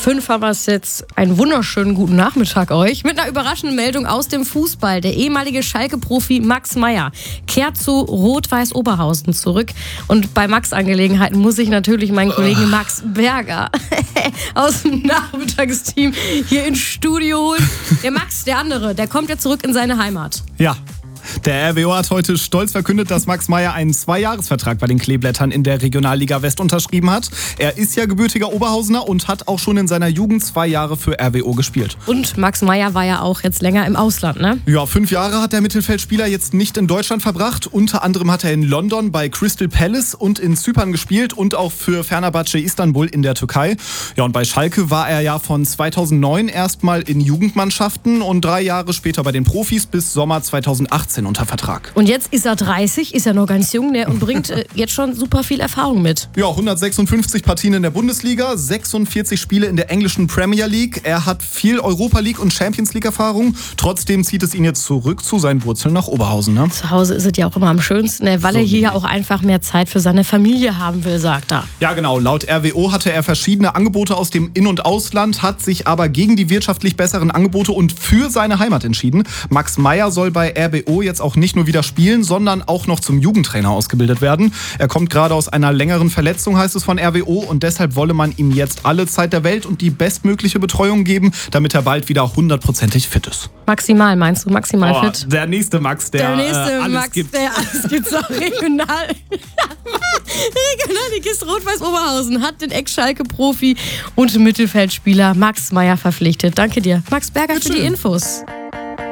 5 haben wir es jetzt. Einen wunderschönen guten Nachmittag euch. Mit einer überraschenden Meldung aus dem Fußball. Der ehemalige Schalke-Profi Max Meyer kehrt zu Rot-Weiß Oberhausen zurück. Und bei Max-Angelegenheiten muss ich natürlich meinen Kollegen Max Berger aus dem Nachmittagsteam hier ins Studio holen. Der Max, der andere, der kommt ja zurück in seine Heimat. Ja. Der RWO hat heute stolz verkündet, dass Max Meyer einen 2-Jahres-Vertrag bei den Kleeblättern in der Regionalliga West unterschrieben hat. Er ist ja gebürtiger Oberhausener und hat auch schon in seiner Jugend 2 Jahre für RWO gespielt. Und Max Meyer war ja auch jetzt länger im Ausland, ne? Ja, 5 Jahre hat der Mittelfeldspieler jetzt nicht in Deutschland verbracht. Unter anderem hat er in London bei Crystal Palace und in Zypern gespielt und auch für Fenerbahce Istanbul in der Türkei. Ja, und bei Schalke war er ja von 2009 erstmal in Jugendmannschaften und 3 Jahre später bei den Profis bis Sommer 2018 unter Vertrag. Und jetzt ist er 30, ist ja noch ganz jung, ne, und bringt jetzt schon super viel Erfahrung mit. Ja, 156 Partien in der Bundesliga, 46 Spiele in der englischen Premier League. Er hat viel Europa League und Champions League Erfahrung. Trotzdem zieht es ihn jetzt zurück zu seinen Wurzeln nach Oberhausen. Ne? Zu Hause ist es ja auch immer am schönsten, ne, weil So er hier wie ja auch einfach mehr Zeit für seine Familie haben will, sagt er. Ja, genau. Laut RWO hatte er verschiedene Angebote aus dem In- und Ausland, hat sich aber gegen die wirtschaftlich besseren Angebote und für seine Heimat entschieden. Max Meyer soll bei RWO jetzt auch nicht nur wieder spielen, sondern auch noch zum Jugendtrainer ausgebildet werden. Er kommt gerade aus einer längeren Verletzung, heißt es von RWO, und deshalb wolle man ihm jetzt alle Zeit der Welt und die bestmögliche Betreuung geben, damit er bald wieder 100%ig fit ist. Maximal, meinst du? Maximal fit? Der nächste Max, der alles Max, gibt. der alles gibt, so regional. Regionalligist Rot-Weiß Oberhausen hat den Ex-Schalke-Profi und Mittelfeldspieler Max Meyer verpflichtet. Danke dir, Max Berger, für die Infos.